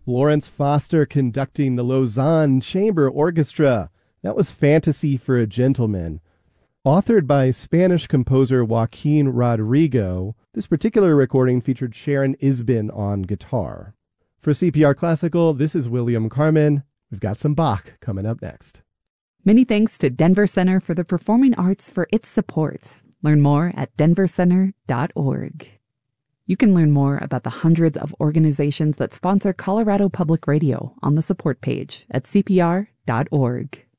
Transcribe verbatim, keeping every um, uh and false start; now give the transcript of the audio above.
Lawrence Foster conducting the Lausanne Chamber Orchestra. That was Fantasy for a Gentleman. Authored by Spanish composer Joaquin Rodrigo, this particular recording featured Sharon Isbin on guitar. For C P R Classical, this is William Carmen. We've got some Bach coming up next. Many thanks to Denver Center for the Performing Arts for its support. Learn more at denver center dot org. You can learn more about the hundreds of organizations that sponsor Colorado Public Radio on the support page at c p r dot org.